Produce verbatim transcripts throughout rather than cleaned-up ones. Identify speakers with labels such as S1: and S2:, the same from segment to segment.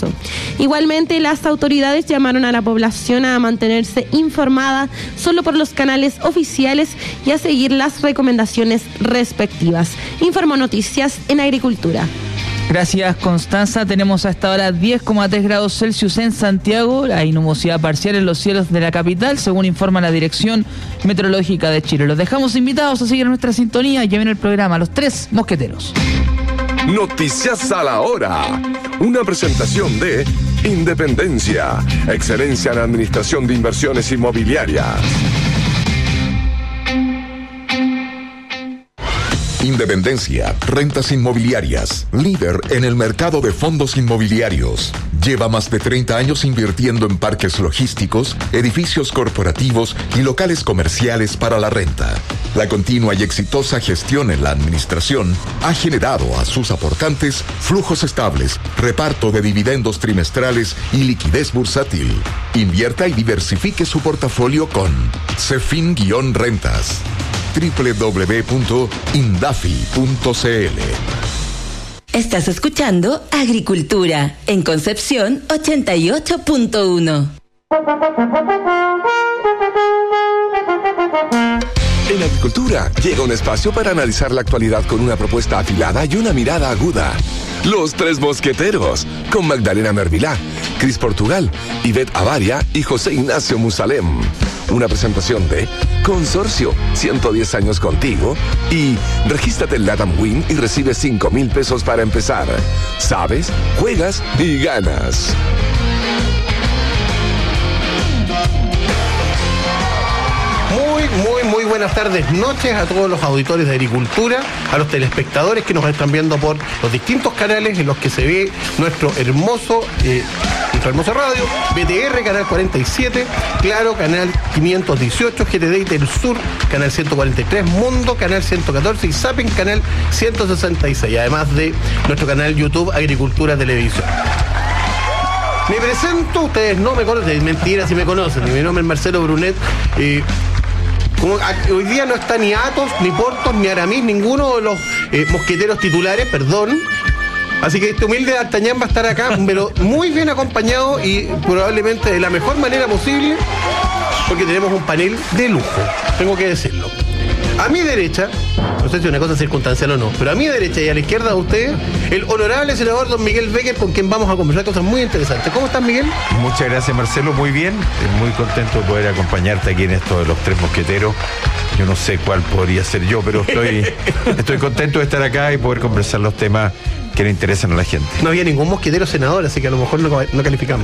S1: marzo. Igualmente, las autoridades llamaron a la población a mantenerse informada solo por los canales oficiales y a seguir las recomendaciones respectivas. Informó Noticias en Agricultura.
S2: Gracias, Constanza. Tenemos a esta hora diez coma tres grados Celsius en Santiago. Hay nubosidad parcial en los cielos de la capital, según informa la Dirección Meteorológica de Chile. Los dejamos invitados a seguir nuestra sintonía. Ya viene el programa Los Tres Mosqueteros.
S3: Noticias a la hora. Una presentación de Independencia. Excelencia en Administración de Inversiones Inmobiliarias. Independencia, rentas inmobiliarias, líder en el mercado de fondos inmobiliarios. Lleva más de treinta años invirtiendo en parques logísticos, edificios corporativos y locales comerciales para la renta. La continua y exitosa gestión en la administración ha generado a sus aportantes flujos estables, reparto de dividendos trimestrales y liquidez bursátil. Invierta y diversifique su portafolio con Cefin-Rentas. doble u doble u doble u punto indafi punto c l.
S4: Estás escuchando Agricultura en Concepción ochenta y ocho punto uno.
S3: En Agricultura llega un espacio para analizar la actualidad con una propuesta afilada y una mirada aguda. Los Tres Mosqueteros, con Magdalena Mervilá, Cris Portugal, Ivette Avaria y José Ignacio Musalem. Una presentación de Consorcio, ciento diez años contigo, y regístrate en Latam Win y recibe cinco mil pesos para empezar. Sabes, juegas y ganas.
S5: Muy, muy, muy buenas tardes, noches a todos los auditores de Agricultura, a los telespectadores que nos están viendo por los distintos canales en los que se ve nuestro hermoso, eh, nuestra hermosa radio, B T R, canal cuarenta y siete, Claro, canal quinientos dieciocho, G T D y Telesur, canal ciento cuarenta y tres, Mundo, canal ciento catorce y Zapping, canal ciento sesenta y seis, además de nuestro canal YouTube Agricultura Televisión. Me presento, ustedes no me conocen, mentira si me conocen, mi nombre es Marcelo Brunet. eh, Como hoy día no está ni Atos, ni Portos, ni Aramis, ninguno de los eh, mosqueteros titulares, perdón. Así que este humilde D'Artagnan va a estar acá, pero muy bien acompañado y probablemente de la mejor manera posible, porque tenemos un panel de lujo, tengo que decirlo. A mi derecha, no sé si es una cosa circunstancial o no, pero a mi derecha y a la izquierda de ustedes, el honorable senador don Miguel Becker, con quien vamos a conversar cosas muy interesantes. ¿Cómo estás, Miguel?
S6: Muchas gracias, Marcelo, muy bien. Muy contento de poder acompañarte aquí en esto de los Tres Mosqueteros. Yo no sé cuál podría ser yo, pero estoy, estoy contento de estar acá y poder conversar los temas que le interesan a la gente.
S5: No había ningún mosquetero senador, así que a lo mejor no, no calificamos.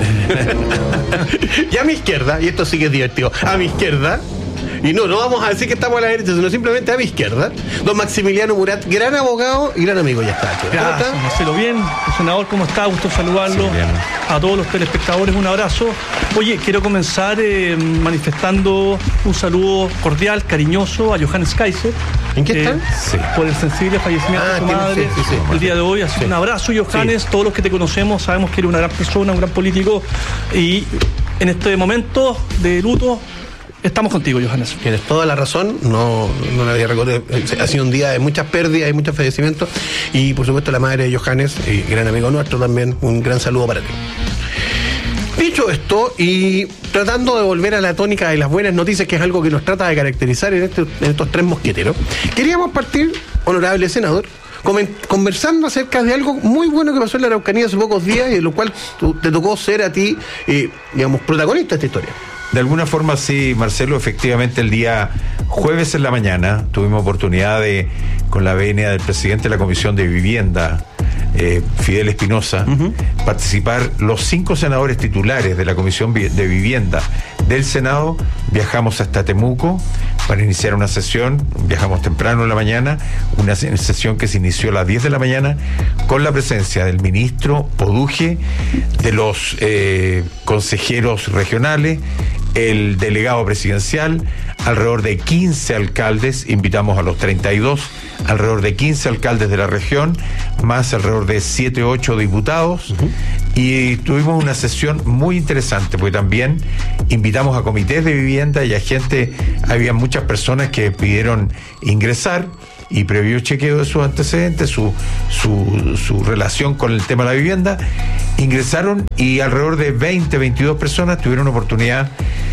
S5: Y a mi izquierda, y esto sí que es divertido, a mi izquierda, y no, no vamos a decir que estamos a la derecha, sino simplemente a mi izquierda, don Maximiliano Murat, gran abogado y gran amigo, ya está.
S7: Gracias, Marcelo, bien. Senador, ¿cómo está? Gusto saludarlo.
S6: Sí, bien.
S7: A todos los telespectadores, un abrazo. Oye, quiero comenzar eh, manifestando un saludo cordial, cariñoso a Johannes Kaiser.
S5: ¿En qué están?
S7: Eh, sí. Por el sensible fallecimiento
S5: Ah,
S7: de su
S5: tiene-
S7: madre
S5: sí, sí, sí.
S7: el día de hoy. Así que
S5: Sí.
S7: un abrazo, Johannes.
S5: Sí.
S7: Todos los que te conocemos sabemos que eres una gran persona, un gran político. Y en este momento de luto, estamos contigo, Johannes.
S5: Tienes toda la razón, no, no la había recordado. Ha sido un día de muchas pérdidas y muchos fallecimientos. Y por supuesto la madre de Johannes, eh, gran amigo nuestro también, un gran saludo para ti. Dicho esto, y tratando de volver a la tónica de las buenas noticias, que es algo que nos trata de caracterizar en, este, en estos tres mosqueteros, queríamos partir, honorable senador, comen- conversando acerca de algo muy bueno que pasó en la Araucanía hace pocos días y de lo cual tú- te tocó ser a ti, eh, digamos, protagonista de esta historia.
S6: De alguna forma sí, Marcelo, efectivamente el día jueves en la mañana tuvimos oportunidad de, con la venia del presidente de la Comisión de Vivienda, eh, Fidel Espinosa, uh-huh. participar los cinco senadores titulares de la Comisión de Vivienda del Senado. Viajamos hasta Temuco para iniciar una sesión, viajamos temprano en la mañana, una sesión que se inició a las diez de la mañana con la presencia del ministro Poduje, de los eh, consejeros regionales, el delegado presidencial, alrededor de quince alcaldes, invitamos a los treinta y dos, alrededor de quince alcaldes de la región, más alrededor de siete u ocho diputados, uh-huh. y tuvimos una sesión muy interesante, porque también invitamos a comités de vivienda y a gente, había muchas personas que pidieron ingresar, y previo chequeo de sus antecedentes, su, su, su relación con el tema de la vivienda, ingresaron y alrededor de veinte, veintidós personas tuvieron oportunidad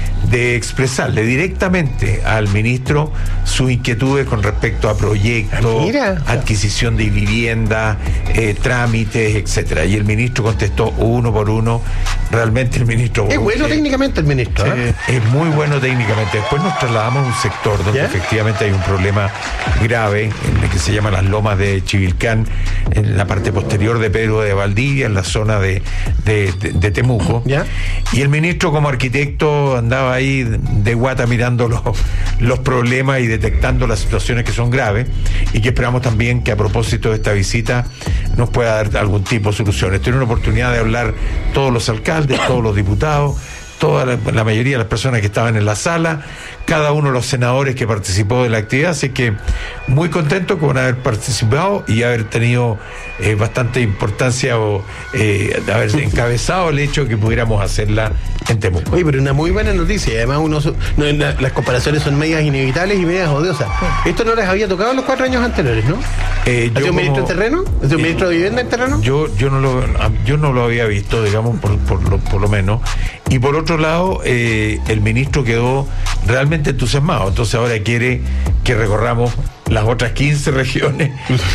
S6: de expresarle directamente al ministro sus inquietudes con respecto a proyectos,
S5: Mira.
S6: adquisición de vivienda, eh, trámites, etcétera. Y el ministro contestó uno por uno. Realmente el ministro...
S5: Es bueno
S6: eh,
S5: técnicamente el ministro, ¿eh?
S6: es muy bueno técnicamente. Después nos trasladamos a un sector donde
S5: ¿Ya?
S6: efectivamente hay un problema grave, en el que se llama las lomas de Chivilcán, en la parte posterior de Pedro de Valdivia, en la zona de, de, de, de Temuco.
S5: ¿Ya?
S6: Y el ministro, como arquitecto, andaba ahí de guata mirando los, los problemas y detectando las situaciones que son graves, y que esperamos también que a propósito de esta visita nos pueda dar algún tipo de soluciones. Tiene una oportunidad de hablar todos los alcaldes, todos los diputados, toda la, la mayoría de las personas que estaban en la sala, cada uno de los senadores que participó de la actividad, así que muy contento con haber participado y haber tenido eh, bastante importancia o eh, de haber encabezado el hecho de que pudiéramos hacerla en Temuco.
S5: Oye, pero una muy buena noticia, y además uno, no, la, las comparaciones son medias inevitables y medias odiosas. Esto no les había tocado en los cuatro años anteriores, ¿no?
S6: Eh,
S5: ¿Ha
S6: yo
S5: sido un ministro
S6: como-
S5: en terreno? ¿Ha sido un
S6: eh,
S5: ministro de vivienda en terreno?
S6: Yo, yo no lo, yo no lo había visto, digamos, por, por, lo, por lo menos. Y por otro lado, eh, el ministro quedó realmente entusiasmado. Entonces ahora quiere que recorramos las otras quince regiones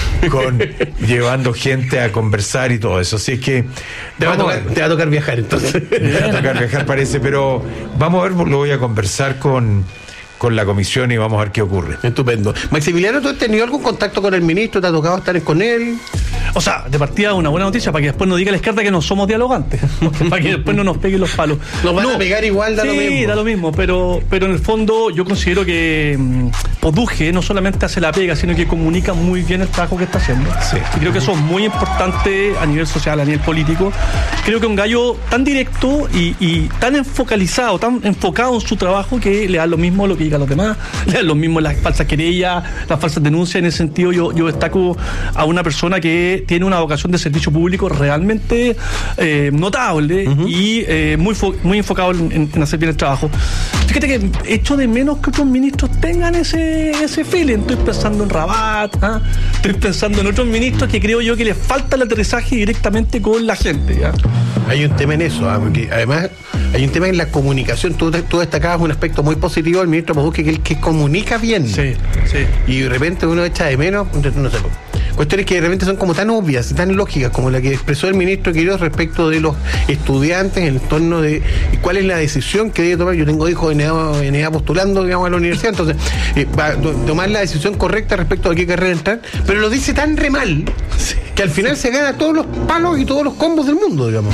S6: con llevando gente a conversar y todo eso. Así es que
S5: Te va, a
S6: vamos a
S5: tocar,
S6: ver.
S5: te va a tocar viajar entonces.
S6: Me va a tocar viajar, parece, pero vamos a ver, lo voy a conversar con, con la comisión y vamos a ver qué ocurre.
S5: Estupendo. Maximiliano, ¿tú has tenido algún contacto con el ministro? ¿Te ha tocado estar con él?
S7: O sea, de partida una buena noticia para que después nos diga la izquierda que no somos dialogantes, para que después no nos peguen los palos.
S5: Nos van
S7: No,
S5: a pegar igual, da
S7: sí,
S5: lo mismo.
S7: da lo mismo, pero, pero en el fondo yo considero que mm, Poduje no solamente hace la pega, sino que comunica muy bien el trabajo que está haciendo.
S6: Sí.
S7: Y creo que eso es muy importante a nivel social, a nivel político. Creo que un gallo tan directo y, y tan enfocalizado, tan enfocado en su trabajo, que le da lo mismo lo que digan los demás, le da lo mismo las falsas querellas, las falsas denuncias. En ese sentido yo, yo destaco a una persona que tiene una vocación de servicio público realmente eh, notable uh-huh. y eh, muy, fo- muy enfocado en, en hacer bien el trabajo. Fíjate que echo de menos que otros ministros tengan ese, ese feeling. Estoy pensando en Rabat, ¿ah? Estoy pensando en otros ministros que creo yo que les falta el aterrizaje directamente con la gente, ¿ya?
S5: Hay un tema en eso, ¿ah? Porque además hay un tema en la comunicación. Tú, tú destacabas un aspecto muy positivo del ministro Poduje, que es el que comunica bien.
S7: Sí, sí.
S5: Y de repente uno echa de menos, no sé, cuestiones que de repente son como tan obvias y tan lógicas, como la que expresó el ministro Quiroz respecto de los estudiantes en torno de cuál es la decisión que debe tomar. Yo tengo hijos en edad, en edad postulando, digamos, a la universidad, entonces eh, va a to- tomar la decisión correcta respecto a qué carrera entrar, pero lo dice tan re mal que al final se gana todos los palos y todos los combos del mundo, digamos.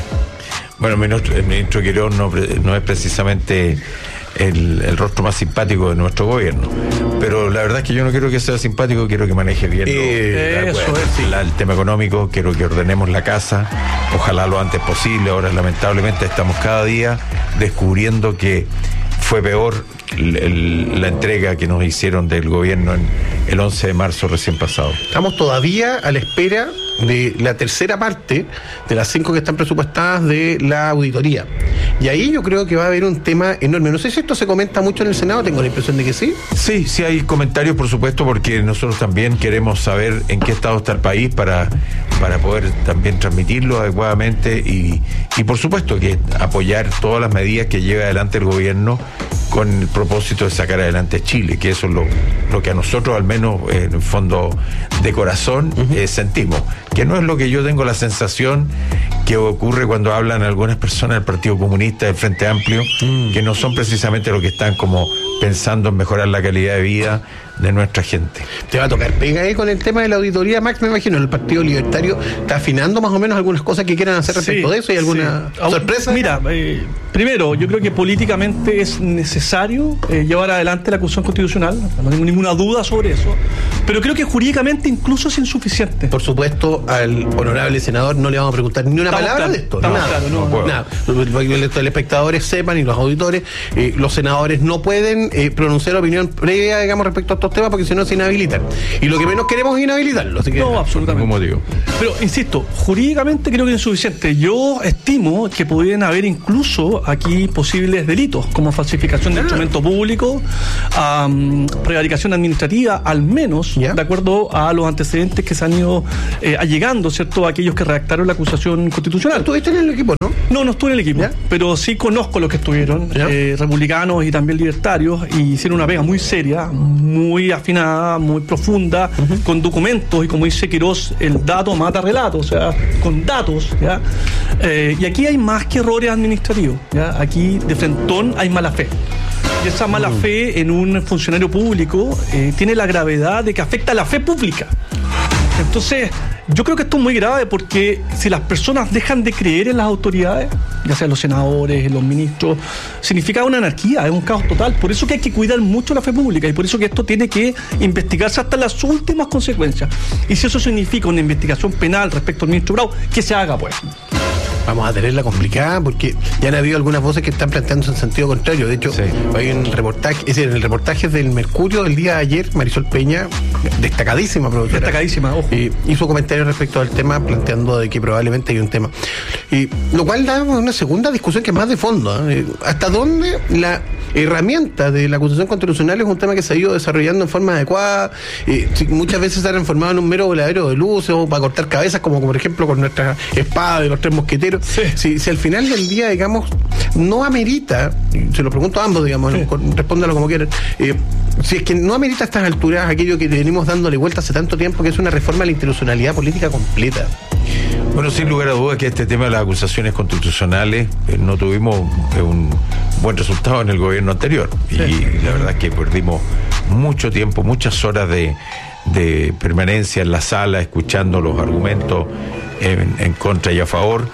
S6: Bueno, el ministro, el ministro Quiroz no, pre- no es precisamente el, el rostro más simpático de nuestro gobierno, pero la verdad es que yo no quiero que sea simpático, quiero que maneje bien
S5: Eh,
S6: lo-
S7: eso
S6: bueno,
S7: es, sí.
S6: la- el tema económico, quiero que ordenemos la casa, ojalá lo antes posible. Ahora lamentablemente estamos cada día descubriendo que fue peor el- el- la entrega que nos hicieron del gobierno en el once de marzo recién pasado.
S5: Estamos todavía a la espera de la tercera parte de las cinco que están presupuestadas de la auditoría. Y ahí yo creo que va a haber un tema enorme. No sé si esto se comenta mucho en el Senado, tengo la impresión de que sí.
S6: Sí, sí hay comentarios, por supuesto, porque nosotros también queremos saber en qué estado está el país para, para poder también transmitirlo adecuadamente y, y por supuesto que apoyar todas las medidas que lleve adelante el gobierno con el propósito de sacar adelante Chile, que eso es lo, lo que a nosotros, al menos eh, en el fondo de corazón, uh-huh. eh, sentimos. Que no es lo que yo tengo la sensación que ocurre cuando hablan algunas personas del Partido Comunista, del Frente Amplio, mm. que no son precisamente los que están como pensando en mejorar la calidad de vida de nuestra gente.
S5: Te va a tocar pega ahí con el tema de la auditoría, Max, me imagino. El Partido Libertario está afinando más o menos algunas cosas que quieran hacer respecto
S7: Sí,
S5: de eso. ¿Hay alguna
S7: sí.
S5: sorpresa?
S7: Mira, eh, primero, yo creo que políticamente es necesario eh, llevar adelante la acusación constitucional, no tengo ninguna duda sobre eso, pero creo que jurídicamente incluso es insuficiente.
S5: Por supuesto, al honorable senador no le vamos a preguntar ni una
S7: Estamos
S5: palabra
S7: claro,
S5: de esto.
S7: estamos
S5: Nada,
S7: claro, no,
S6: no puedo.
S5: nada. Los telespectadores sepan y los auditores, eh, los senadores no pueden eh, pronunciar opinión previa, digamos, respecto a estos estos temas porque si no se inhabilitan. Y lo que menos queremos es inhabilitarlo. Así que,
S7: no, absolutamente.
S6: Por ningún motivo.
S7: Pero, insisto, jurídicamente creo que es insuficiente. Yo estimo que podrían haber incluso aquí posibles delitos, como falsificación de instrumento público, um, prevaricación administrativa, al menos, ¿ya? De acuerdo a los antecedentes que se han ido eh, allegando, ¿cierto?, a aquellos que redactaron la acusación constitucional.
S5: ¿Estuviste en el equipo, no?
S7: No, no estuve en el equipo, ¿ya? Pero sí conozco los que estuvieron, eh, republicanos y también libertarios, y hicieron una pega muy seria, muy afinada, muy profunda, uh-huh. con documentos, y como dice Quirós, el dato mata relato, o sea, con datos, ¿ya? Eh, y aquí hay más que errores administrativos, ¿ya? Aquí de frentón hay mala fe. Y esa mala uh-huh. fe en un funcionario público eh, tiene la gravedad de que afecta a la fe pública. Entonces, yo creo que esto es muy grave porque si las personas dejan de creer en las autoridades, ya sean los senadores, los ministros, significa una anarquía, es un caos total. Por eso que hay que cuidar mucho la fe pública y por eso que esto tiene que investigarse hasta las últimas consecuencias. Y si eso significa una investigación penal respecto al ministro Bravo, que se haga, pues.
S5: Vamos a tenerla complicada porque ya han habido algunas voces que están planteándose en sentido contrario. De hecho, sí. hay un reportaje, es decir, en el reportaje del Mercurio del día de ayer, Marisol Peña, destacadísima profesora,
S7: destacadísima, ojo,
S5: y hizo comentarios respecto al tema, planteando de que probablemente hay un tema. Y lo cual da una segunda discusión que es más de fondo, ¿eh? ¿Hasta dónde la herramienta de la acusación constitucional es un tema que se ha ido desarrollando en forma adecuada? Eh, muchas veces se ha transformado en un mero voladero de luces o para cortar cabezas, como por ejemplo con nuestra espada de los tres mosqueteros. Sí. Si, si al final del día, digamos, no amerita, se lo pregunto a ambos, digamos, sí. respóndalo como quieran, eh, si es que no amerita a estas alturas aquello que venimos dándole vuelta hace tanto tiempo, que es una reforma a la institucionalidad política completa.
S6: Bueno, sin lugar a dudas que este tema de las acusaciones constitucionales eh, no tuvimos eh, un buen resultado en el gobierno anterior. Sí. Y la verdad es que perdimos mucho tiempo, muchas horas de, de permanencia en la sala, escuchando los argumentos en, en contra y a favor.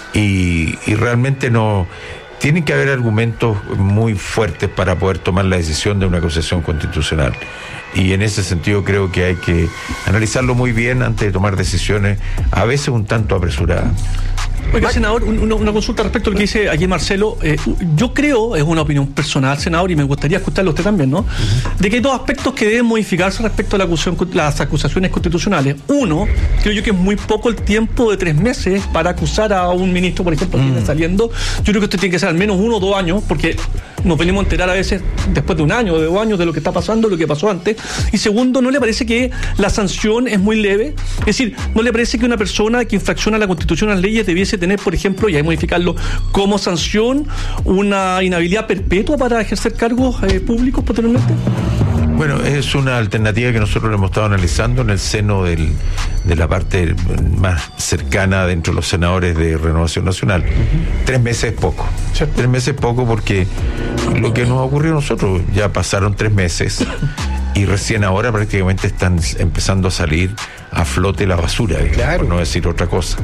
S6: Y, y realmente no tienen que haber argumentos muy fuertes para poder tomar la decisión de una acusación constitucional, y en ese sentido creo que hay que analizarlo muy bien antes de tomar decisiones a veces un tanto apresuradas.
S7: Oiga, senador, una, una consulta respecto a lo que dice aquí Marcelo. Eh, yo creo, es una opinión personal, senador, y me gustaría escucharlo usted también, ¿no? Uh-huh. De que hay dos aspectos que deben modificarse respecto a la acusación, las acusaciones constitucionales. Uno, creo yo que es muy poco el tiempo de tres meses para acusar a un ministro, por ejemplo, que uh-huh. viene saliendo. Yo creo que esto tiene que ser al menos uno o dos años, porque nos venimos a enterar a veces después de un año o de dos años de lo que está pasando, lo que pasó antes. Y segundo, ¿no le parece que la sanción es muy leve? Es decir, ¿no le parece que una persona que infracciona la Constitución, las leyes, debiese tener, por ejemplo, y hay que modificarlo, como sanción una inhabilidad perpetua para ejercer cargos eh, públicos posteriormente?
S6: Bueno, es una alternativa que nosotros lo hemos estado analizando en el seno del, de la parte más cercana dentro de los senadores de Renovación Nacional. Uh-huh. Tres meses es poco. ¿Sí? Tres meses es poco porque lo que nos ha ocurrido a nosotros, ya pasaron tres meses y recién ahora prácticamente están empezando a salir a flote la basura, claro, por no decir otra cosa.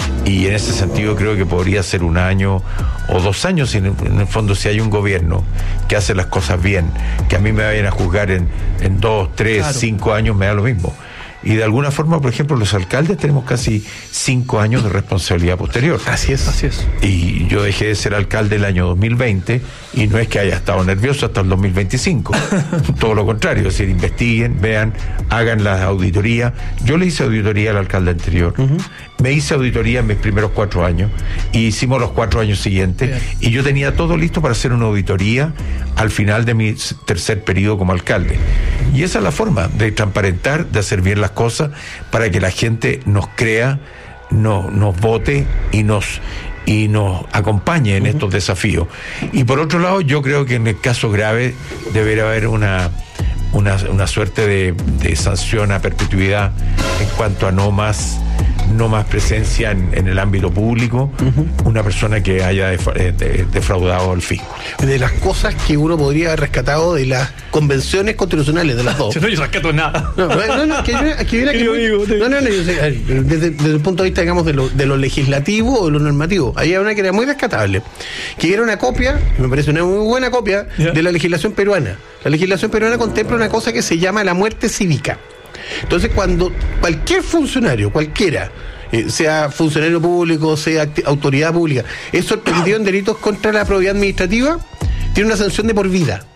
S6: Y en ese sentido creo que podría ser un año o dos años, en el, en el fondo, si hay un gobierno que hace las cosas bien, que a mí me vayan a juzgar en, en dos, tres, claro. cinco años, me da lo mismo. Y de alguna forma, por ejemplo, los alcaldes tenemos casi cinco años de responsabilidad posterior.
S5: Así es, así es.
S6: Y yo dejé de ser alcalde el año dos mil veinte y no es que haya estado nervioso hasta el dos mil veinticinco. Todo lo contrario, es decir, investiguen, vean, hagan la auditoría. Yo le hice auditoría al alcalde anterior. Uh-huh. Me hice auditoría en mis primeros cuatro años y hicimos los cuatro años siguientes. Bien. Y yo tenía todo listo para hacer una auditoría al final de mi tercer periodo como alcalde. Y esa es la forma de transparentar, de hacer bien las cosas para que la gente nos crea, no, nos vote y nos y nos acompañe en uh-huh. estos desafíos. Y por otro lado, yo creo que en el caso grave debería haber una una, una suerte de, de sanción a perpetuidad en cuanto a no más no más presencia en, en el ámbito público, uh-huh. una persona que haya def- de, defraudado al fisco.
S5: De las cosas que uno podría haber rescatado de las convenciones constitucionales de las dos.
S7: Yo no yo rescato nada.
S5: No, no, no, que viene, que viene aquí muy, digo, no, no, no, yo sé, desde, desde el punto de vista, digamos, de lo, de lo legislativo o de lo normativo. Había una que era muy rescatable, que era una copia, me parece una muy buena copia, yeah. de la legislación peruana. La legislación peruana contempla una cosa que se llama la muerte cívica. Entonces, cuando cualquier funcionario, cualquiera, eh, sea funcionario público, sea act- autoridad pública, es sorprendido en delitos contra la probidad administrativa, tiene una sanción de por vida.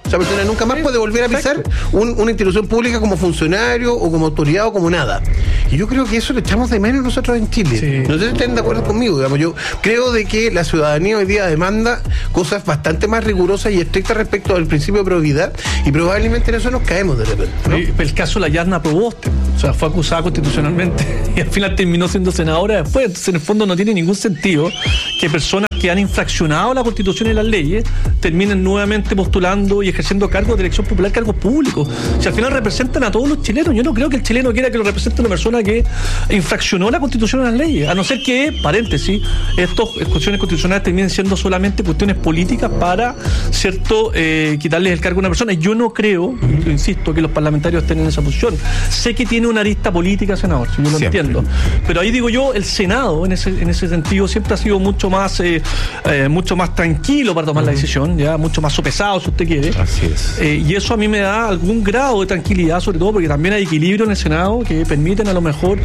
S5: Esa persona nunca más puede volver a pisar un, una institución pública como funcionario o como autoridad o como nada. Y yo creo que eso lo echamos de menos nosotros en Chile.
S7: Sí.
S5: No sé si estén de acuerdo conmigo, digamos. Yo creo de que la ciudadanía hoy día demanda cosas bastante más rigurosas y estrictas respecto al principio de probidad, y probablemente en eso nos caemos de repente, ¿no?
S7: El caso de la Yasna Proboste, o sea, fue acusada constitucionalmente y al final terminó siendo senadora después. Entonces, en el fondo no tiene ningún sentido que personas que han infraccionado la Constitución y las leyes terminen nuevamente postulando y ejerciendo cargos de elección popular, cargos públicos. Si al final representan a todos los chilenos, yo no creo que el chileno quiera que lo represente una persona que infraccionó la Constitución y las leyes, a no ser que, paréntesis, estas cuestiones constitucionales terminen siendo solamente cuestiones políticas para, cierto, eh, quitarles el cargo a una persona. Yo no creo, yo insisto, que los parlamentarios estén en esa posición. Sé que tiene una arista política, senador, si yo lo siempre entiendo, pero ahí digo yo, el Senado en ese, en ese sentido siempre ha sido mucho más eh, eh, mucho más tranquilo para tomar uh-huh. la decisión, ya mucho más sopesado, si usted quiere.
S6: Así es.
S7: Eh, y eso a mí me da algún grado de tranquilidad, sobre todo porque también hay equilibrio en el Senado que permiten a lo mejor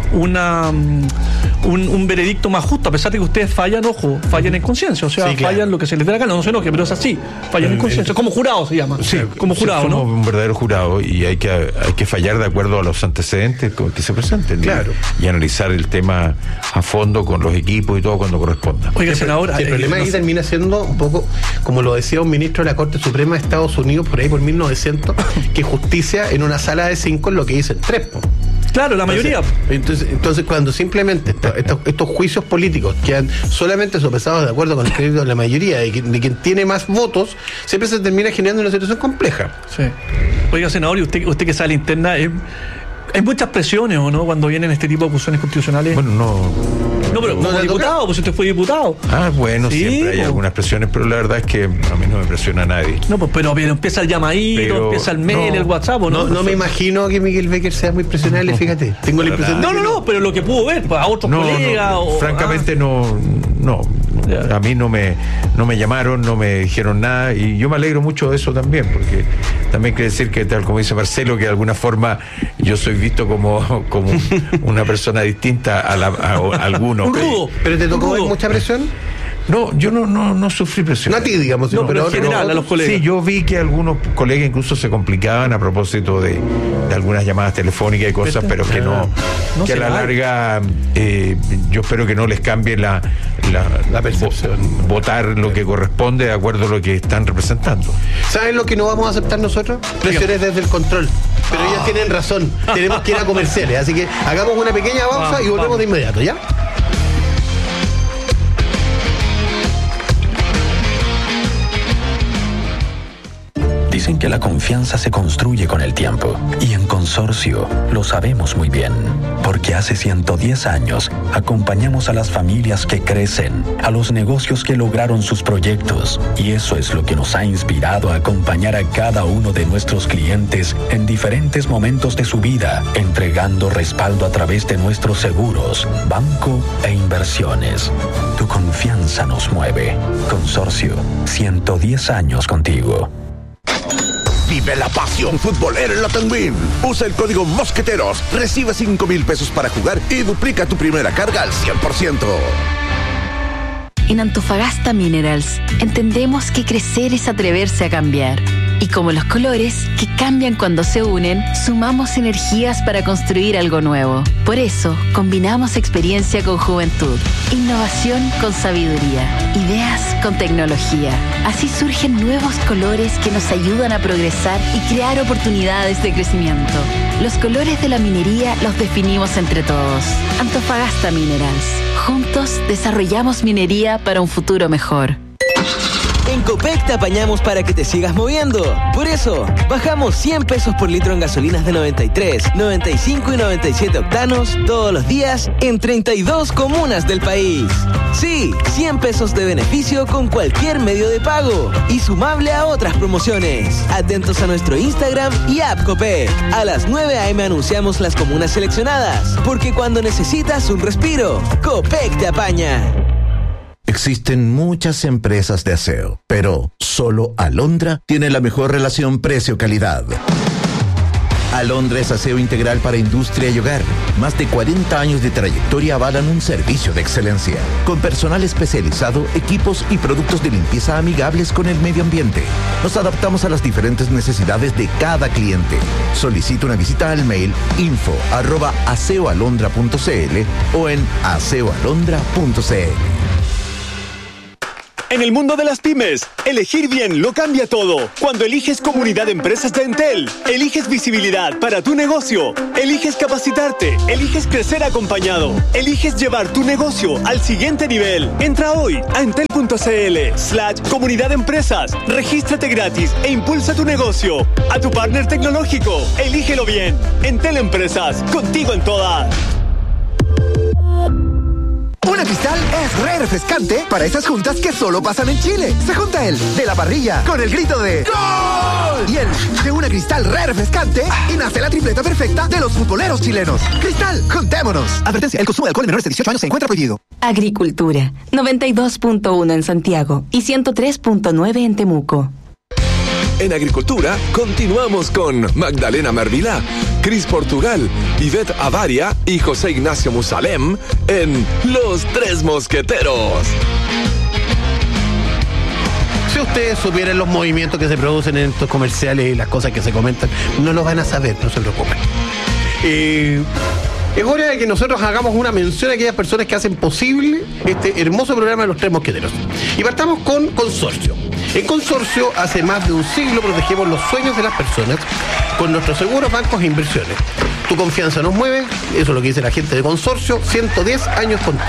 S7: una um, un, un veredicto más justo, a pesar de que ustedes fallan, ojo, fallan en conciencia, o sea, sí, claro. fallan lo que se les dé la gana, no se enoje, pero es así, fallan el, en conciencia, como jurado se llama.
S6: Sí,
S7: como jurado,
S6: somos
S7: ¿no?
S6: un verdadero jurado y hay que hay que fallar de acuerdo a los antecedentes que se presenten.
S5: Claro.
S6: Y, y analizar el tema a fondo con los equipos y todo cuando corresponda.
S7: Oiga, senador,
S5: el problema ahí termina siendo un poco como lo decía un ministro de la Corte Suprema de Estados Unidos por ahí por mil novecientos, que justicia en una sala de cinco es lo que dicen tres. Po.
S7: Claro, la mayoría.
S5: Entonces, entonces, entonces cuando simplemente estos, estos, estos juicios políticos quedan solamente sopesados de acuerdo con el crédito de la mayoría, de, de quien tiene más votos, siempre se termina generando una situación compleja.
S7: Sí. Oiga, senador, y usted, usted que sale interna, ¿eh? ¿Hay muchas presiones o no cuando vienen este tipo de acusaciones constitucionales?
S6: Bueno, no.
S7: No, pero como
S5: ¿No
S7: diputado, pues usted fue diputado.
S6: Ah, bueno,
S7: sí,
S6: siempre hay
S7: pues.
S6: algunas presiones, pero la verdad es que a mí no me presiona nadie.
S7: No, pues pero bien, empieza el llamadito,
S6: pero,
S7: empieza el mail,
S6: no,
S7: el WhatsApp, ¿o
S5: no? No, no me imagino que Miguel Becker sea muy presionable, fíjate. Tengo la impresión de
S7: No, no, no, pero lo que pudo ver, pues, a otros
S6: no,
S7: colegas.
S6: No,
S7: o,
S6: francamente ah. no, no. A mí no me, no me llamaron, no me dijeron nada y yo me alegro mucho de eso también, porque también quiere decir que, tal como dice Marcelo, que de alguna forma yo soy visto como, como una persona distinta a, la, a, a algunos.
S7: Un rudo.
S5: ¿Pero te tocó ver mucha presión?
S6: No, yo no, no, no sufrí presión.
S5: No a ti, digamos,
S7: no, pero en general,
S5: no,
S7: a los colegas.
S6: Sí, yo vi que algunos colegas incluso se complicaban a propósito de, de algunas llamadas telefónicas y cosas, pero que no,
S7: no
S6: que a la larga eh, yo espero que no les cambie la, la,
S5: la percepción.
S6: Vo, votar lo que corresponde de acuerdo a lo que están representando.
S5: ¿Saben lo que no vamos a aceptar nosotros? Presiones desde el control. Pero ellas tienen razón. Tenemos que ir a comerciales. Así que hagamos una pequeña pausa y volvemos de inmediato, ¿ya?
S8: Dicen que la confianza se construye con el tiempo y en Consorcio lo sabemos muy bien, porque hace ciento diez años acompañamos a las familias que crecen, a los negocios que lograron sus proyectos y eso es lo que nos ha inspirado a acompañar a cada uno de nuestros clientes en diferentes momentos de su vida, entregando respaldo a través de nuestros seguros, banco e inversiones. Tu confianza nos mueve. Consorcio, ciento diez años contigo.
S9: Vive la pasión futbolera en la Tenguín. Usa el código Mosqueteros, recibe cinco mil pesos para jugar y duplica tu primera carga al cien por ciento.
S10: En Antofagasta Minerals entendemos que crecer es atreverse a cambiar. Y como los colores, que cambian cuando se unen, sumamos energías para construir algo nuevo. Por eso, combinamos experiencia con juventud, innovación con sabiduría, ideas con tecnología. Así surgen nuevos colores que nos ayudan a progresar y crear oportunidades de crecimiento. Los colores de la minería los definimos entre todos. Antofagasta Minerals. Juntos desarrollamos minería para un futuro mejor.
S11: En Copec te apañamos para que te sigas moviendo. Por eso, bajamos cien pesos por litro en gasolinas de noventa y tres, noventa y cinco y noventa y siete octanos todos los días en treinta y dos comunas del país. Sí, cien pesos de beneficio con cualquier medio de pago y sumable a otras promociones. Atentos a nuestro Instagram y app Copec. A las nueve a eme anunciamos las comunas seleccionadas, porque cuando necesitas un respiro, Copec te apaña.
S9: Existen muchas empresas de aseo, pero solo Alondra tiene la mejor relación precio-calidad. Alondra es aseo integral para industria y hogar. Más de cuarenta años de trayectoria avalan un servicio de excelencia. Con personal especializado, equipos y productos de limpieza amigables con el medio ambiente. Nos adaptamos a las diferentes necesidades de cada cliente. Solicita una visita al mail info arroba aseoalondra punto cl o en aseoalondra punto cl.
S12: En el mundo de las pymes, elegir bien lo cambia todo. Cuando eliges Comunidad de Empresas de Entel, eliges visibilidad para tu negocio, eliges capacitarte, eliges crecer acompañado, eliges llevar tu negocio al siguiente nivel. Entra hoy a entel.cl slash Comunidad de Empresas, regístrate gratis e impulsa tu negocio. A tu partner tecnológico, elígelo bien. Entel Empresas, contigo en todas.
S13: Una Cristal es re refrescante para esas juntas que solo pasan en Chile. Se junta el de la parrilla con el grito de ¡Gol! Y el de una Cristal re refrescante y nace la tripleta perfecta de los futboleros chilenos. Cristal, juntémonos. Advertencia, el consumo de alcohol en menores de dieciocho años se encuentra prohibido.
S4: Agricultura, noventa y dos punto uno en Santiago y ciento tres punto nueve en Temuco.
S14: En Agricultura, continuamos con Magdalena Mervilá, Cris Portugal, Ivette Avaria y José Ignacio Musalem en Los Tres Mosqueteros.
S5: Si ustedes supieran los movimientos que se producen en estos comerciales y las cosas que se comentan, no lo van a saber, no se preocupen. Eh... Es hora de que nosotros hagamos una mención a aquellas personas que hacen posible este hermoso programa de Los Tres Mosqueteros. Y partamos con Consorcio. En Consorcio, hace más de un siglo protegemos los sueños de las personas con nuestros seguros, bancos e inversiones. Tu confianza nos mueve, eso es lo que dice la gente de Consorcio, ciento diez años contigo.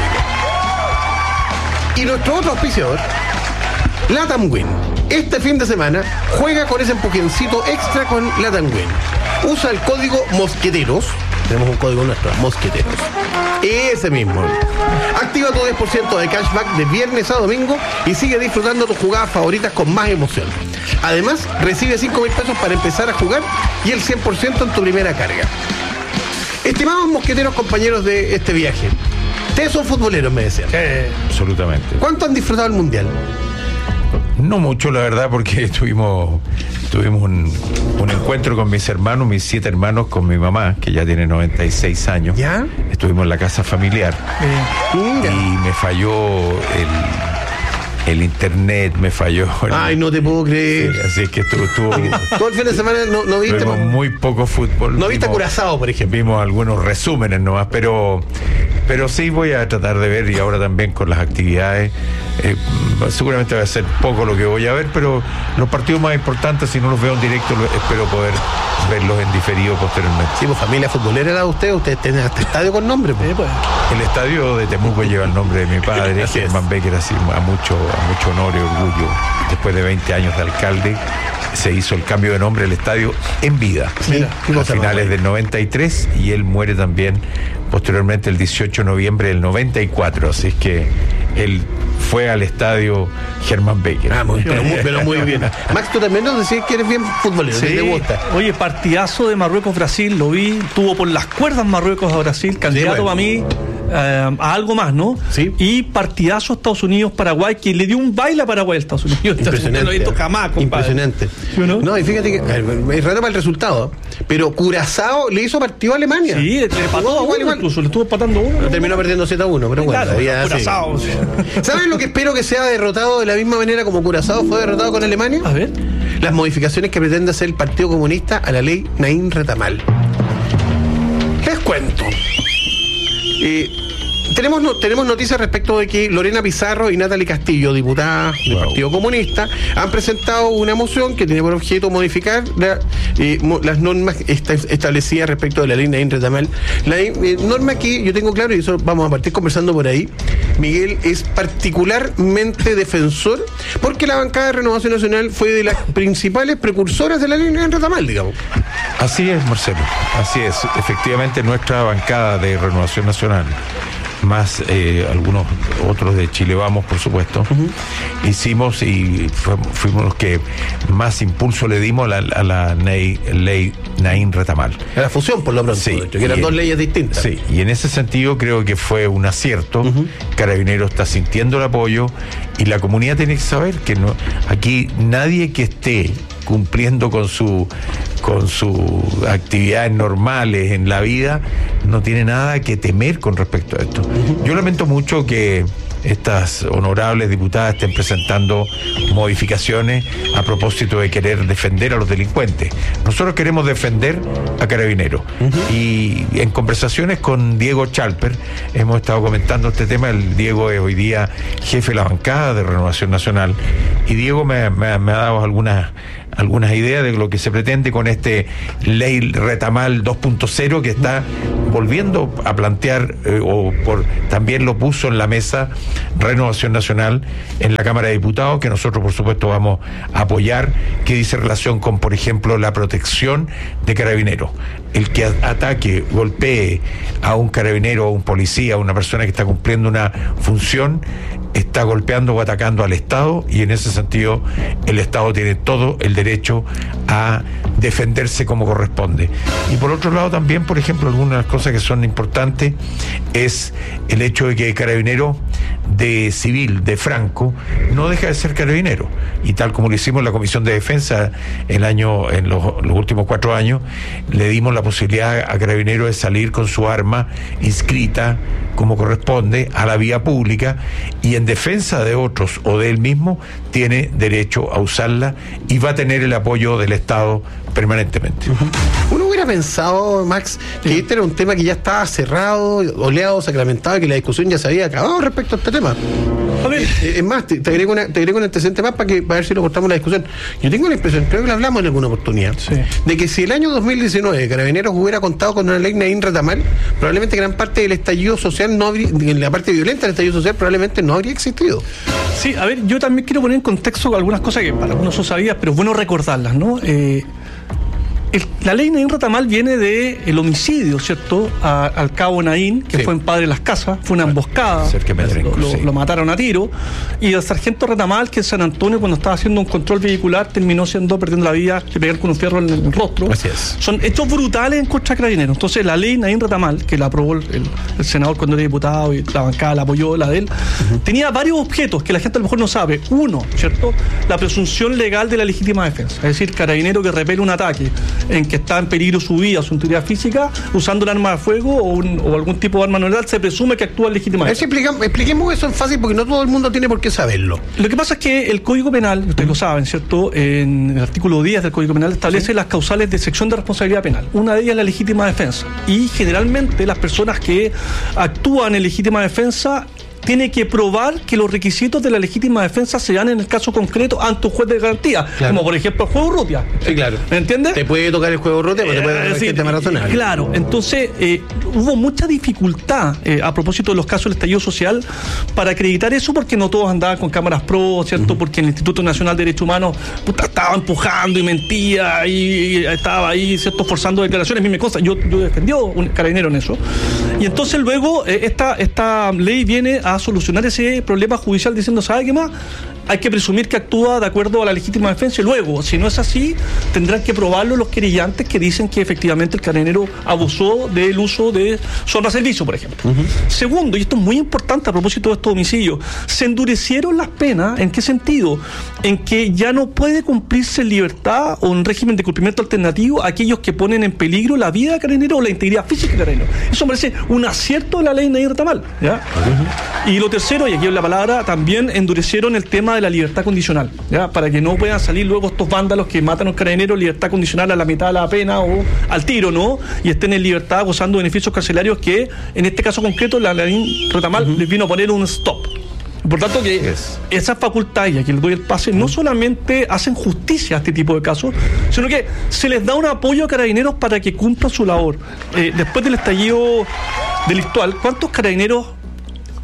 S5: Y nuestro otro auspiciador, Latam Win. Este fin de semana juega con ese empujoncito extra con Latam Win. Usa el código Mosqueteros. Tenemos un código nuestro, Mosqueteros. Ese mismo. Activa tu diez por ciento de cashback de viernes a domingo y sigue disfrutando tus jugadas favoritas con más emoción. Además, recibe cinco mil pesos para empezar a jugar y el cien por ciento en tu primera carga. Estimados mosqueteros, compañeros de este viaje, ustedes son futboleros, me decían.
S6: Eh, absolutamente.
S5: ¿Cuánto han disfrutado el Mundial?
S6: No mucho, la verdad, porque tuvimos tuvimos un, un encuentro con mis hermanos, mis siete hermanos, con mi mamá, que ya tiene noventa y seis años.
S5: ¿Ya?
S6: Estuvimos en la casa familiar.
S5: Eh,
S6: y me falló el, el internet, me falló. El,
S5: Ay, no te puedo creer.
S6: Sí, así es que estuvo... estuvo
S5: todo el fin de semana no, no viste...
S6: Vimos muy poco fútbol.
S5: No viste
S6: vimos,
S5: Curazao, por ejemplo.
S6: Vimos algunos resúmenes nomás, pero... Pero sí voy a tratar de ver, y ahora también con las actividades, eh, seguramente va a ser poco lo que voy a ver, pero los partidos más importantes, si no los veo en directo, lo, espero poder verlos en diferido posteriormente.
S5: Sí, pues familia futbolera era de ustedes, ustedes tienen hasta estadio con nombre. Pues.
S6: Pues. El estadio de Temuco lleva el nombre de mi padre, Germán Becker, así a mucho, a mucho honor y orgullo. Después de veinte años de alcalde, se hizo el cambio de nombre del estadio en vida.
S5: Sí,
S6: a finales del noventa y tres, y él muere también posteriormente el dieciocho de noviembre del noventa y cuatro, así es que él fue al estadio Germán Becker.
S5: Ah, muy, pero, muy, pero muy bien. Max, tú también nos decías que eres bien futbolero,
S7: sí.
S5: ¿Te gusta?
S7: Oye, partidazo de Marruecos-Brasil, lo vi, tuvo por las cuerdas Marruecos a Brasil, candidato sí, bueno. para mí eh, a algo más, ¿no?
S5: Sí.
S7: Y partidazo Estados Unidos-Paraguay, que le dio un baile a Paraguay a Estados Unidos.
S5: Impresionante.
S7: No lo he visto jamás, compadre.
S5: Impresionante.
S7: ¿Sí o no?
S5: No, y fíjate que es raro para el resultado, pero Curazao le hizo partido a Alemania.
S7: Sí, le empató a uno, incluso le estuvo empatando uno.
S5: Pero terminó perdiendo siete a uno, pero bueno.
S7: Claro,
S5: ya,
S7: Curazao. Sí.
S5: ¿Sabes lo que espero que sea derrotado de la misma manera como Curazao fue derrotado con Alemania?
S7: A ver.
S5: Las modificaciones que pretende hacer el Partido Comunista a la ley Naín Retamal. Les cuento. Eh, Tenemos, no, tenemos noticias respecto de que Lorena Pizarro y Natalie Castillo, diputadas del wow. Partido Comunista, han presentado una moción que tiene por objeto modificar la, eh, mo, las normas esta, establecidas respecto de la ley Naín Retamal. La eh, norma que yo tengo claro, y eso vamos a partir conversando por ahí, Miguel es particularmente defensor, porque la bancada de Renovación Nacional fue de las principales precursoras de la ley Naín Retamal, digamos.
S6: Así es, Marcelo, así es. Efectivamente, nuestra bancada de Renovación Nacional, más eh, algunos otros de Chile Vamos, por supuesto, uh-huh. hicimos y fuimos los que más impulso le dimos a la, a la ley, ley Naín Retamal.
S5: A la fusión, por lo pronto,
S6: sí,
S5: que eran dos leyes distintas.
S6: Sí, y en ese sentido creo que fue un acierto. Uh-huh. Carabineros está sintiendo el apoyo y la comunidad tiene que saber que no, aquí nadie que esté cumpliendo con su con sus actividades normales en la vida no tiene nada que temer con respecto a esto. Uh-huh. Yo lamento mucho que estas honorables diputadas estén presentando modificaciones a propósito de querer defender a los delincuentes. Nosotros queremos defender a Carabineros. Uh-huh. Y en conversaciones con Diego Chalper hemos estado comentando este tema. El Diego es hoy día jefe de la bancada de Renovación Nacional y Diego me, me, me ha dado algunas algunas ideas de lo que se pretende con este ley Retamal dos punto cero que está volviendo a plantear eh, o por también lo puso en la mesa Renovación Nacional en la Cámara de Diputados, que nosotros por supuesto vamos a apoyar, que dice relación con, por ejemplo, la protección de carabineros. El que ataque, golpee a un carabinero, a un policía, a una persona que está cumpliendo una función, está golpeando o atacando al Estado, y en ese sentido el Estado tiene todo el derecho a defenderse como corresponde. Y por otro lado también, por ejemplo, algunas de las cosas que son importantes es el hecho de que el carabinero de civil, de Franco, no deja de ser carabinero, y tal como lo hicimos en la Comisión de Defensa el año, en los, los últimos cuatro años, le dimos la posibilidad a carabinero de salir con su arma inscrita como corresponde a la vía pública, y en defensa de otros o de él mismo tiene derecho a usarla y va a tener el apoyo del Estado permanentemente.
S5: Uh-huh. Uno hubiera pensado, Max, que sí. este era un tema que ya estaba cerrado, oleado, sacramentado, y que la discusión ya se había acabado respecto a este tema. A ver, es más, te, te, agrego una, te agrego un antecedente más para que para ver si lo cortamos la discusión. Yo tengo la impresión, creo que lo hablamos en alguna oportunidad, sí. de que si el año dos mil diecinueve Carabineros hubiera contado con una ley Naín Retamal, probablemente gran parte del estallido social no habría, en la parte violenta del estallido social probablemente no habría existido.
S7: Sí, a ver, yo también quiero poner en contexto algunas cosas que para algunos son sabidas, pero es bueno recordarlas, ¿no? Eh, El, la ley Naín Retamal viene de el homicidio, ¿cierto? A, al cabo Naín, que sí. fue en Padre Las Casas, fue una emboscada, lo, lo, sí. lo mataron a tiro, y el sargento Retamal, que en San Antonio, cuando estaba haciendo un control vehicular, terminó siendo, perdiendo la vida, de pegar con un fierro en el, en el rostro.
S5: Así es.
S7: Son hechos brutales en contra de Carabineros. Entonces la ley Naín Retamal, que la aprobó el, el, el senador cuando era diputado, y la bancada la apoyó, la de él, uh-huh. tenía varios objetos que la gente a lo mejor no sabe. Uno, ¿cierto? La presunción legal de la legítima defensa, es decir, carabinero que repele un ataque en que está en peligro su vida, su integridad física, usando un arma de fuego o, un, o algún tipo de arma no letal, se presume que actúa legítimamente.
S5: Expliquemos, expliquemos eso en fácil, porque no todo el mundo tiene por qué saberlo.
S7: Lo que pasa es que el Código Penal, ustedes lo saben, ¿cierto? En el artículo diez del Código Penal establece ¿sí? las causales de sección de responsabilidad penal. Una de ellas es la legítima defensa. Y generalmente las personas que actúan en legítima defensa tiene que probar que los requisitos de la legítima defensa se dan en el caso concreto ante un juez de garantía, claro. como por ejemplo el juego Urrutia.
S5: Sí, claro.
S7: ¿Me entiendes?
S5: Te puede tocar el juego Urrutia, pero
S7: eh,
S5: te puede dar
S7: sí,
S5: el tema razonable.
S7: Claro, entonces eh, hubo mucha dificultad eh, a propósito de los casos del estallido social para acreditar eso, porque no todos andaban con cámaras pro, ¿cierto? Uh-huh. Porque el Instituto Nacional de Derechos Humanos puta, estaba empujando y mentía y, y estaba ahí, ¿cierto? Forzando declaraciones, misma cosa. Yo, yo defendió un carabinero en eso. Y entonces luego eh, esta, esta ley viene a solucionar ese problema judicial diciendo, ¿sabe qué más? Hay que presumir que actúa de acuerdo a la legítima defensa, y luego, si no es así, tendrán que probarlo los querellantes que dicen que efectivamente el carabinero abusó del uso de su arma de servicio, por ejemplo. Uh-huh. Segundo, y esto es muy importante a propósito de estos homicidios, se endurecieron las penas. ¿En qué sentido? En que ya no puede cumplirse en libertad o en régimen de cumplimiento alternativo a aquellos que ponen en peligro la vida del carabinero o la integridad física del carabinero. Eso me parece un acierto de la ley Naín Retamal, ¿ya? Uh-huh. Y lo tercero, y aquí en la palabra, también endurecieron el tema de la libertad condicional, ¿ya? Para que no puedan salir luego estos vándalos que matan a un carabinero, libertad condicional a la mitad de la pena o al tiro, ¿no? Y estén en libertad gozando de beneficios carcelarios que, en este caso concreto, la ley Retamal uh-huh. les vino a poner un stop. Por tanto, que yes. esas facultades, y aquí les doy el pase, no solamente hacen justicia a este tipo de casos, sino que se les da un apoyo a carabineros para que cumplan su labor. Eh, después del estallido delictual, ¿cuántos carabineros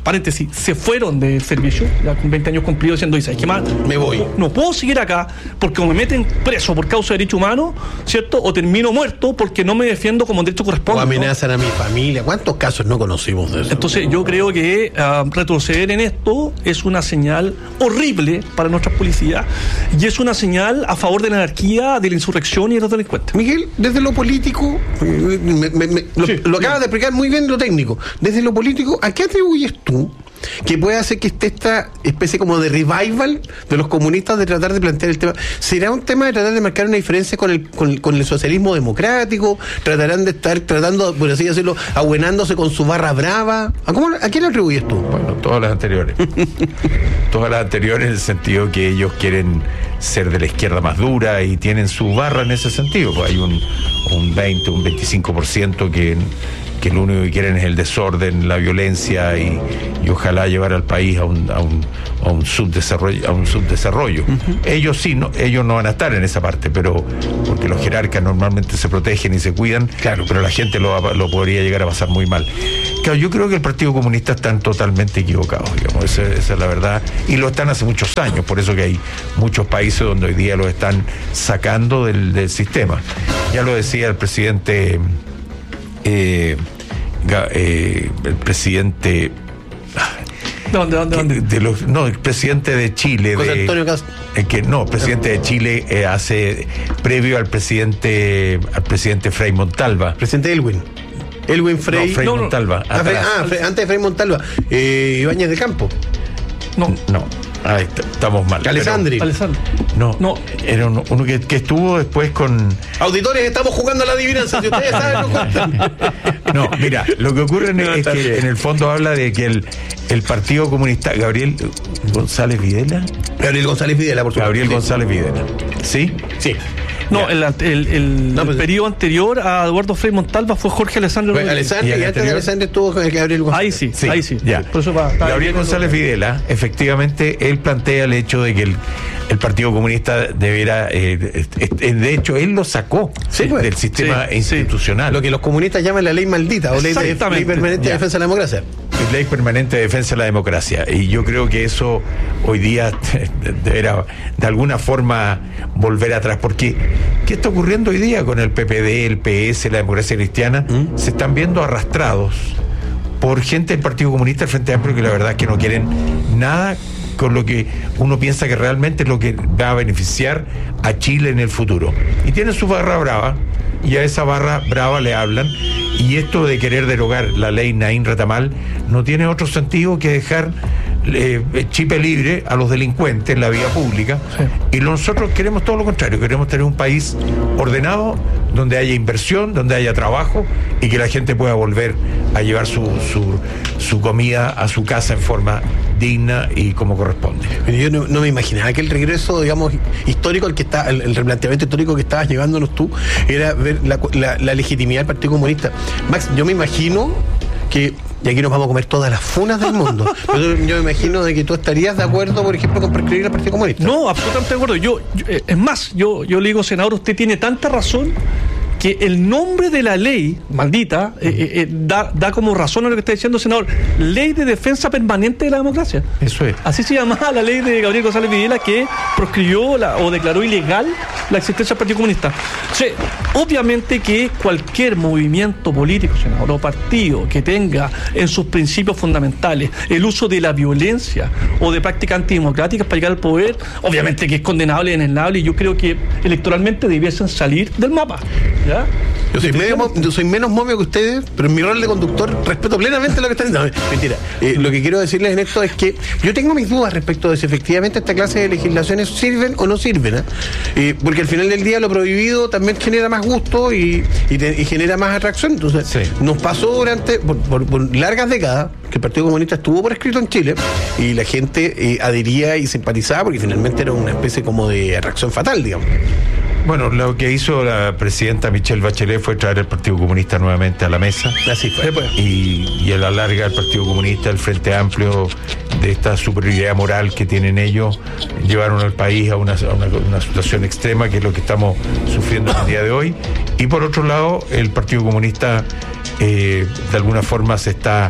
S7: paréntesis, se fueron del servicio, ya con veinte años cumplidos, diciendo, dice, ¿qué más?
S5: Me voy.
S7: No puedo seguir acá porque o me meten preso por causa de derecho humano, ¿cierto? O termino muerto porque no me defiendo como derecho corresponde.
S5: O amenazan, ¿no?, a mi familia. ¿Cuántos casos no conocimos de eso?
S7: Entonces yo creo que uh, retroceder en esto es una señal horrible para nuestras policías y es una señal a favor de la anarquía, de la insurrección y de los delincuentes.
S5: Miguel, desde lo político, me, me, me, lo, sí, lo acabas de explicar muy bien lo técnico. Desde lo político, ¿a qué atribuyes tú que puede hacer que esté esta especie como de revival de los comunistas de tratar de plantear el tema? ¿Será un tema de tratar de marcar una diferencia con el, con, con el socialismo democrático? ¿Tratarán de estar tratando, por así decirlo, abuenándose con su barra brava? ¿A, cómo, ¿a quién lo atribuyes tú?
S6: Bueno, todas las anteriores. Todas las anteriores en el sentido que ellos quieren ser de la izquierda más dura y tienen su barra en ese sentido. Pues hay un, un veinte, un veinticinco por ciento que... que lo único que quieren es el desorden, la violencia y, y ojalá llevar al país a un, a un, a un subdesarrollo. A un subdesarrollo. Uh-huh. Ellos sí, no, ellos no van a estar en esa parte, pero porque los jerarcas normalmente se protegen y se cuidan, claro, pero la gente lo, lo podría llegar a pasar muy mal. Claro, yo creo que el Partido Comunista están totalmente equivocados, digamos, esa, esa es la verdad, y lo están hace muchos años, por eso que hay muchos países donde hoy día lo están sacando del, del sistema. Ya lo decía el presidente... Eh, eh, el presidente
S7: ¿Dónde, dónde, dónde?
S6: De los, no, el presidente de Chile
S5: José
S6: de,
S5: Antonio Cast
S6: eh, que no, presidente de Chile eh, hace previo al presidente al presidente Frei Montalva,
S5: presidente Elwin Elwin Frei,
S6: no, Frei
S5: no,
S6: Montalva
S5: no. Ah, Frei, ah Frei, antes de Frei Montalva eh, Ibáñez de Campo
S6: no no Ahí estamos mal.
S5: Alessandri.
S6: No, no, era uno, uno que, que estuvo después con...
S5: Auditores, estamos jugando a la adivinanza, si ustedes saben, no cuentan.
S6: No, mira, lo que ocurre no, es que bien. En el fondo habla de que el, el Partido Comunista... Gabriel González Videla.
S5: Gabriel González Videla, por supuesto.
S6: Gabriel González Videla. ¿Sí?
S5: Sí.
S7: No, el, el, el, no, pues, el periodo anterior a Eduardo Frei Montalva fue Jorge Alessandro.
S5: Pues, Alessandro, y, y antes de Alessandro estuvo con el Gabriel González.
S7: Ahí sí,
S6: sí,
S7: ahí sí.
S6: Ya.
S7: Por eso va,
S6: Gabriel González Videla, efectivamente, él plantea el hecho de que el, el Partido Comunista debiera, eh, eh, de hecho, él lo sacó
S5: sí, pues,
S6: del sistema sí, institucional.
S5: Sí. Lo que los comunistas llaman la ley maldita o ley, de, ley permanente de defensa de la democracia.
S6: Ley permanente de defensa de la democracia. Y yo creo que eso hoy día deberá de alguna forma volver atrás, porque ¿qué está ocurriendo hoy día con el P P D, el P S, la democracia cristiana? ¿Mm? Se están viendo arrastrados por gente del Partido Comunista, el Frente Amplio, que la verdad es que no quieren nada con lo que uno piensa que realmente es lo que va a beneficiar a Chile en el futuro. Y tienen su barra brava, y a esa barra brava le hablan, y esto de querer derogar la ley Naín Retamal no tiene otro sentido que dejar eh, chipe libre a los delincuentes en la vía pública, sí. Y nosotros queremos todo lo contrario, queremos tener un país ordenado, donde haya inversión, donde haya trabajo y que la gente pueda volver a llevar su, su, su comida a su casa en forma digna y como corresponde.
S5: Yo no, no me imaginaba que el regreso, digamos, histórico, el que está, el, el replanteamiento histórico que estabas llevándonos tú, era ver la, la, la legitimidad del Partido Comunista. Max, yo me imagino que, y aquí nos vamos a comer todas las funas del mundo, pero yo me imagino de que tú estarías de acuerdo, por ejemplo, con prescribir al Partido Comunista.
S7: No, absolutamente de acuerdo. Yo, yo eh, es más, yo, yo le digo, senador, usted tiene tanta razón que el nombre de la ley, maldita, eh, eh, da, da como razón a lo que está diciendo el senador, Ley de Defensa Permanente de la Democracia.
S6: Eso es.
S7: Así se llamaba la ley de Gabriel González Videla, que proscribió la, o declaró ilegal la existencia del Partido Comunista. O sea, obviamente que cualquier movimiento político, senador, o partido que tenga en sus principios fundamentales el uso de la violencia o de prácticas antidemocráticas para llegar al poder, obviamente que es condenable y enenable, y yo creo que electoralmente debiesen salir del mapa. ¿Ya?
S5: Yo soy, medio, yo soy menos momio que ustedes, pero en mi rol de conductor respeto plenamente lo que están diciendo. No, mentira. Eh, lo que quiero decirles en esto es que yo tengo mis dudas respecto de si efectivamente esta clase de legislaciones sirven o no sirven. ¿eh? Eh, porque al final del día lo prohibido también genera más gusto y, y, te, y genera más atracción. Entonces, sí. Nos pasó durante, por, por, por largas décadas, que el Partido Comunista estuvo por escrito en Chile y la gente eh, adhería y simpatizaba porque finalmente era una especie como de atracción fatal, digamos.
S6: Bueno, lo que hizo la presidenta Michelle Bachelet fue traer el Partido Comunista nuevamente a la mesa.
S5: Así fue.
S6: Y, y a la larga el Partido Comunista, el Frente Amplio, de esta superioridad moral que tienen ellos, llevaron al país a una, a una, una situación extrema, que es lo que estamos sufriendo el día de hoy. Y por otro lado, el Partido Comunista eh, de alguna forma se está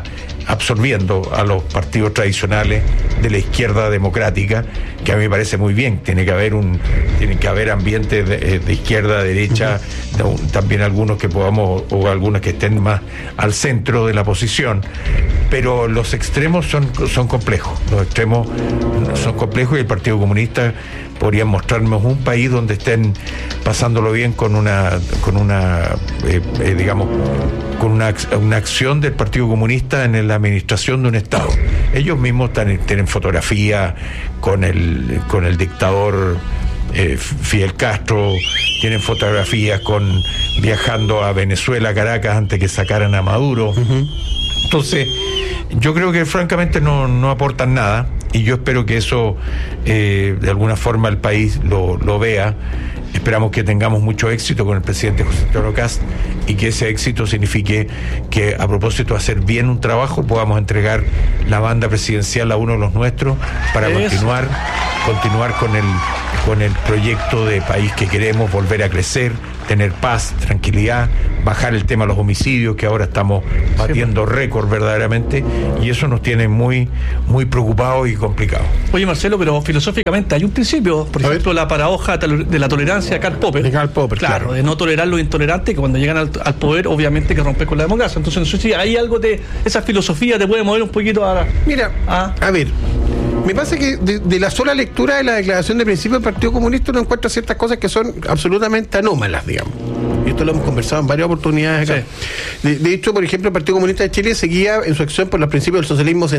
S6: absorbiendo a los partidos tradicionales de la izquierda democrática, que a mí me parece muy bien. Tiene que haber un, tiene que haber ambientes de, de izquierda, derecha, uh-huh. de, también algunos que podamos, o algunos que estén más al centro de la posición. Pero los extremos son, son complejos. Los extremos son complejos y el Partido Comunista podría mostrarnos un país donde estén pasándolo bien con una, con una, eh, eh, digamos, con una, una acción del Partido Comunista en la administración de un Estado. Ellos mismos están, tienen fotografía con el, con el dictador eh, Fidel Castro, tienen fotografías con viajando a Venezuela, Caracas, antes que sacaran a Maduro. Uh-huh. Entonces, yo creo que francamente no, no aportan nada, y yo espero que eso eh, de alguna forma el país lo, lo vea. Esperamos que tengamos mucho éxito con el presidente José Antonio Kast, y que ese éxito signifique que, a propósito de hacer bien un trabajo, podamos entregar la banda presidencial a uno de los nuestros para eso. continuar continuar con el con el proyecto de país que queremos, volver a crecer, tener paz, tranquilidad, bajar el tema de los homicidios, que ahora estamos batiendo récord verdaderamente, y eso nos tiene muy muy preocupados y complicados.
S7: Oye, Marcelo, pero filosóficamente hay un principio, por a ejemplo, ver. la paradoja de la tolerancia de Karl Popper.
S5: De Karl Popper, claro,
S7: claro. De no tolerar lo intolerante, que cuando llegan al, al poder, obviamente que rompen con la democracia. Entonces, no sé si hay algo de esa filosofía, te puede mover un poquito a...
S5: Mira, a, a ver... Me pasa que de, de la sola lectura de la declaración de principio del Partido Comunista uno encuentra ciertas cosas que son absolutamente anómalas, digamos. Y esto lo hemos conversado en varias oportunidades acá. Sí. De, de hecho, por ejemplo, el Partido Comunista de Chile seguía en su acción por los principios del socialismo